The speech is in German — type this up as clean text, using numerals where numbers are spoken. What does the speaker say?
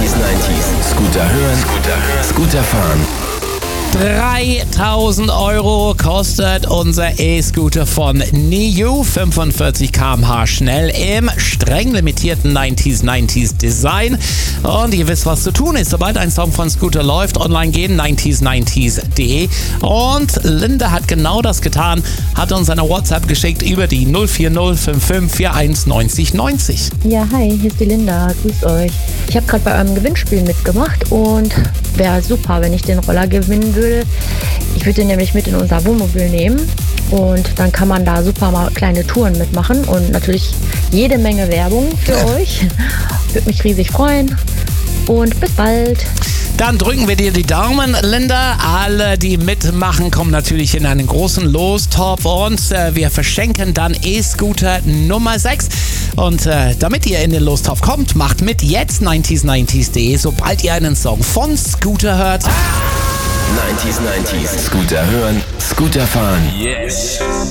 Scooter hören, Scooter fahren. 3.000 € kostet unser E-Scooter von NIU, 45 km/h schnell im streng limitierten 90s Design. Und ihr wisst, was zu tun ist. Sobald ein Song von Scooter läuft, online gehen, 90s90s.de. Und Linda hat genau das getan, hat uns eine WhatsApp geschickt über die 04055419090. Ja, hi, hier ist die Linda, grüßt euch. Ich habe gerade bei eurem Gewinnspiel mitgemacht und wäre super, wenn ich den Roller gewinnen würde. Ich würde den nämlich mit in unser Wohnmobil nehmen und dann kann man da super mal kleine Touren mitmachen und natürlich jede Menge Werbung für euch. Würde mich riesig freuen und bis bald. Dann drücken wir dir die Daumen, Linda. Alle, die mitmachen, kommen natürlich in einen großen Lostopf und wir verschenken dann E-Scooter Nummer 6. Und damit ihr in den Lostopf kommt, macht mit jetzt 90s90s.de, sobald ihr einen Song von Scooter hört. 90s, Scooter hören, Scooter fahren. Yes.